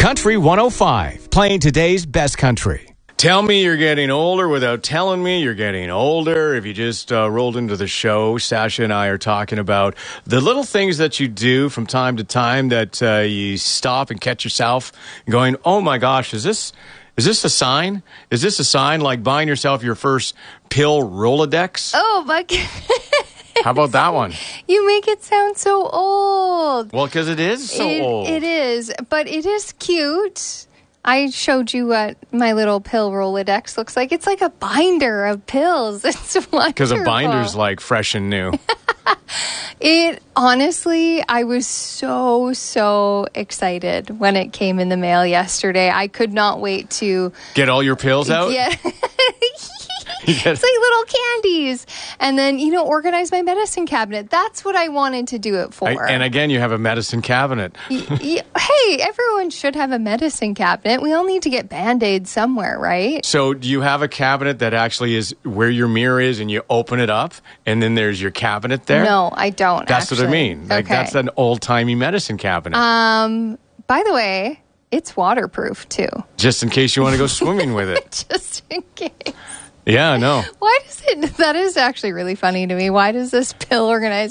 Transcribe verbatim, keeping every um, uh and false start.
Country one oh five, playing today's best country. Tell me you're getting older without telling me you're getting older. If you just uh, rolled into the show, Sasha and I are talking about the little things that you do from time to time that uh, you stop and catch yourself going, oh my gosh, is this is this a sign? Is this a sign like buying yourself your first pill Rolodex? Oh, my God. How about that one? You make it sound so old. Well, because it is so it, old. It is, but it is cute. I showed you what my little pill Rolodex looks like. It's like a binder of pills. It's wonderful. Because a binder's like fresh and new. It, honestly, I was so, so excited when it came in the mail yesterday. I could not wait to... Get all your pills out? Yeah. It's like little candies. And then, you know, organize my medicine cabinet. That's what I wanted to do it for. I, and again, you have a medicine cabinet. y- y- hey, everyone should have a medicine cabinet. We all need to get Band-Aids somewhere, right? So do you have a cabinet that actually is where your mirror is and you open it up and then there's your cabinet there? No, I don't, That's actually. what I mean. Like, okay. That's an old-timey medicine cabinet. Um, by the way, it's waterproof, too. Just in case you want to go swimming with it. Just in case. Yeah, I know. Why does it... That is actually really funny to me. Why does this pill organize